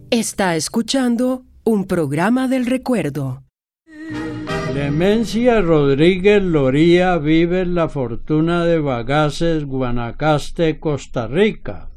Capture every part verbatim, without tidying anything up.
Está escuchando un programa del recuerdo. Clemencia Rodríguez Loría vive en La Fortuna de Bagaces, Guanacaste, Costa Rica.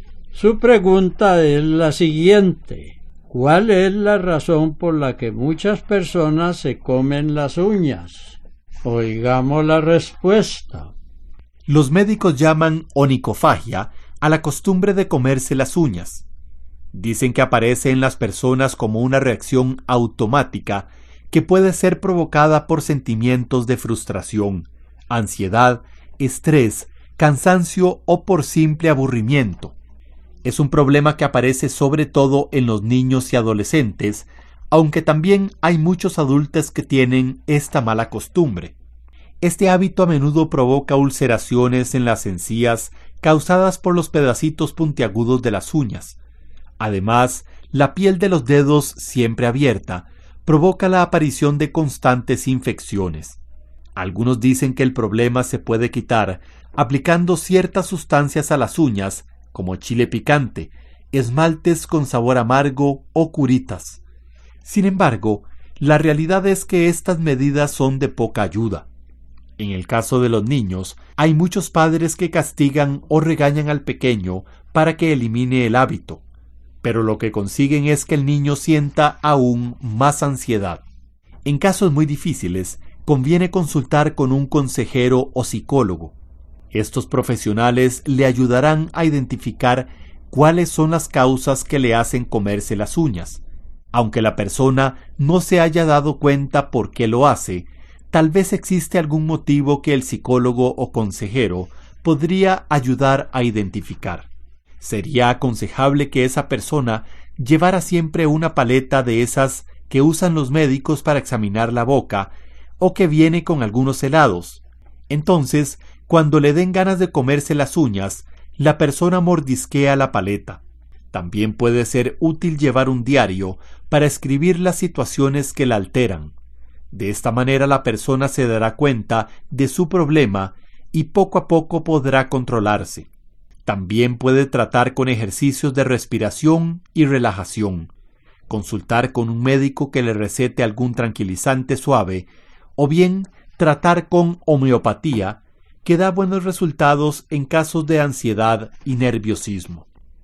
Su pregunta es la siguiente: ¿cuál es la razón por la que muchas personas se comen las uñas? Oigamos la respuesta. Los médicos llaman onicofagia a la costumbre de comerse las uñas. Dicen que aparece en las personas como una reacción automática que puede ser provocada por sentimientos de frustración, ansiedad, estrés, cansancio o por simple aburrimiento. Es un problema que aparece sobre todo en los niños y adolescentes, aunque también hay muchos adultos que tienen esta mala costumbre. Este hábito a menudo provoca ulceraciones en las encías causadas por los pedacitos puntiagudos de las uñas. Además, la piel de los dedos, siempre abierta, provoca la aparición de constantes infecciones. Algunos dicen que el problema se puede quitar aplicando ciertas sustancias a las uñas, como chile picante, esmaltes con sabor amargo o curitas. Sin embargo, la realidad es que estas medidas son de poca ayuda. En el caso de los niños, hay muchos padres que castigan o regañan al pequeño para que elimine el hábito, pero lo que consiguen es que el niño sienta aún más ansiedad. En casos muy difíciles, conviene consultar con un consejero o psicólogo. Estos profesionales le ayudarán a identificar cuáles son las causas que le hacen comerse las uñas. Aunque la persona no se haya dado cuenta por qué lo hace, tal vez existe algún motivo que el psicólogo o consejero podría ayudar a identificar. Sería aconsejable que esa persona llevara siempre una paleta de esas que usan los médicos para examinar la boca o que viene con algunos helados. Entonces, cuando le den ganas de comerse las uñas, la persona mordisquea la paleta. También puede ser útil llevar un diario para escribir las situaciones que la alteran. De esta manera la persona se dará cuenta de su problema y poco a poco podrá controlarse. También puede tratar con ejercicios de respiración y relajación, consultar con un médico que le recete algún tranquilizante suave, o bien tratar con homeopatía, que da buenos resultados en casos de ansiedad y nerviosismo.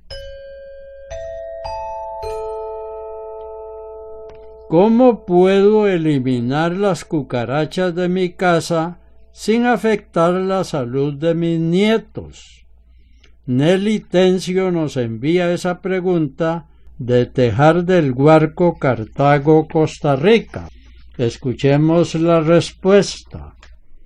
¿Cómo puedo eliminar las cucarachas de mi casa sin afectar la salud de mis nietos? Nelly Tencio nos envía esa pregunta de Tejar del Guarco, Cartago, Costa Rica. Escuchemos la respuesta.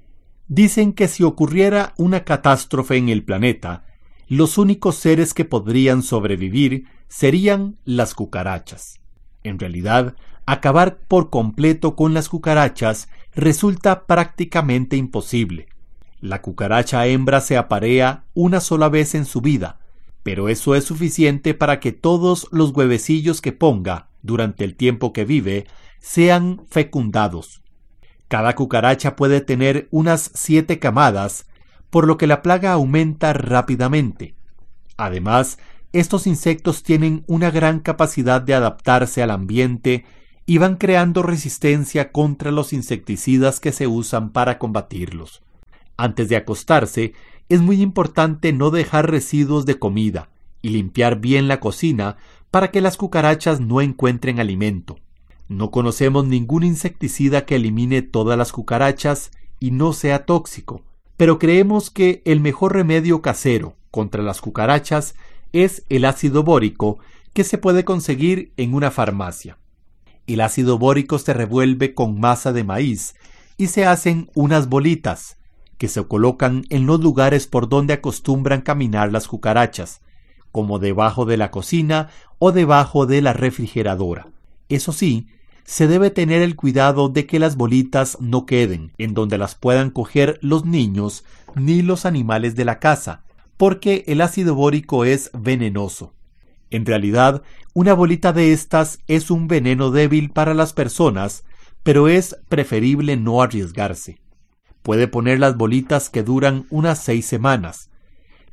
Dicen que si ocurriera una catástrofe en el planeta, los únicos seres que podrían sobrevivir serían las cucarachas. En realidad, acabar por completo con las cucarachas resulta prácticamente imposible. La cucaracha hembra se aparea una sola vez en su vida, pero eso es suficiente para que todos los huevecillos que ponga durante el tiempo que vive sean fecundados. Cada cucaracha puede tener unas siete camadas, por lo que la plaga aumenta rápidamente. Además, estos insectos tienen una gran capacidad de adaptarse al ambiente y van creando resistencia contra los insecticidas que se usan para combatirlos. Antes de acostarse, es muy importante no dejar residuos de comida y limpiar bien la cocina para que las cucarachas no encuentren alimento. No conocemos ningún insecticida que elimine todas las cucarachas y no sea tóxico, pero creemos que el mejor remedio casero contra las cucarachas es el ácido bórico, que se puede conseguir en una farmacia. El ácido bórico se revuelve con masa de maíz y se hacen unas bolitas que se colocan en los lugares por donde acostumbran caminar las cucarachas, como debajo de la cocina o debajo de la refrigeradora. Eso sí, se debe tener el cuidado de que las bolitas no queden en donde las puedan coger los niños ni los animales de la casa, porque el ácido bórico es venenoso. En realidad, una bolita de estas es un veneno débil para las personas, pero es preferible no arriesgarse. Puede poner las bolitas que duran unas seis semanas.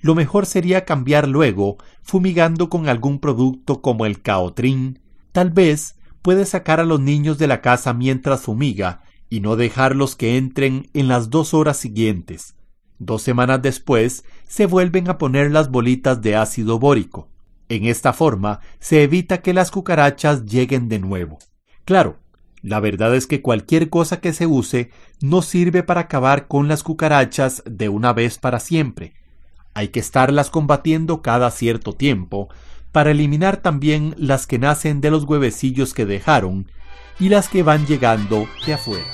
lo mejor sería cambiar luego, fumigando con algún producto como el Caotrin. Tal vez puede sacar a los niños de la casa mientras fumiga y no dejarlos que entren en las dos horas siguientes. Dos semanas después, se vuelven a poner las bolitas de ácido bórico. En esta forma, se evita que las cucarachas lleguen de nuevo. Claro, la verdad es que cualquier cosa que se use no sirve para acabar con las cucarachas de una vez para siempre. Hay que estarlas combatiendo cada cierto tiempo para eliminar también las que nacen de los huevecillos que dejaron y las que van llegando de afuera.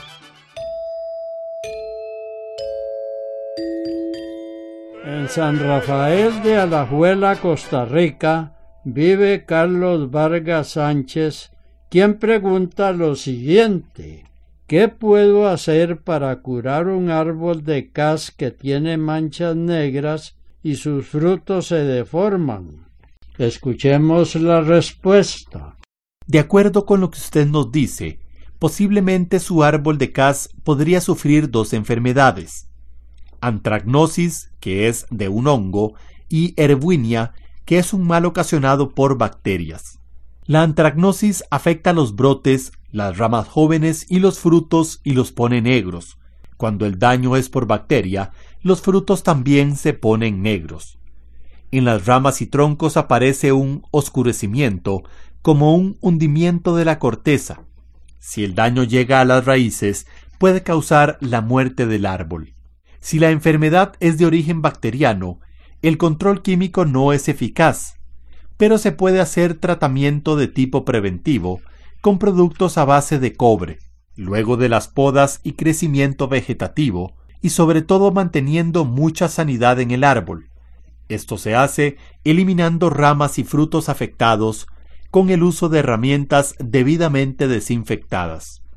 En San Rafael de Alajuela, Costa Rica, vive Carlos Vargas Sánchez, quien pregunta lo siguiente: ¿qué puedo hacer para curar un árbol de cas que tiene manchas negras y sus frutos se deforman? Escuchemos la respuesta. De acuerdo con lo que usted nos dice, posiblemente su árbol de cas podría sufrir dos enfermedades: antracnosis, que es de un hongo, y erwinia, que es un mal ocasionado por bacterias. La antracnosis afecta los brotes, las ramas jóvenes y los frutos y los pone negros. Cuando el daño es por bacteria, los frutos también se ponen negros. En las ramas y troncos aparece un oscurecimiento, como un hundimiento de la corteza. Si el daño llega a las raíces, puede causar la muerte del árbol. Si la enfermedad es de origen bacteriano, el control químico no es eficaz, pero se puede hacer tratamiento de tipo preventivo con productos a base de cobre, luego de las podas y crecimiento vegetativo, y sobre todo manteniendo mucha sanidad en el árbol. Esto se hace eliminando ramas y frutos afectados con el uso de herramientas debidamente desinfectadas.